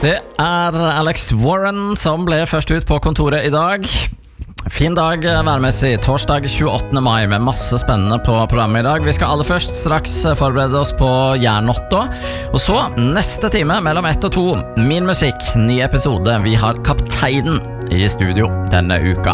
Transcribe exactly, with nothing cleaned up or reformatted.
Det er Alex Warren som ble først ut på kontoret i dag. Fin dag værmessig, torsdag tjueåttende mai med masse spennende på programmet i dag. Vi skal aller først straks forberede oss på Jernåtta. Og så neste time mellom ett og to, min musikk, ny episode. Vi har Kapteinen i studio denne uka.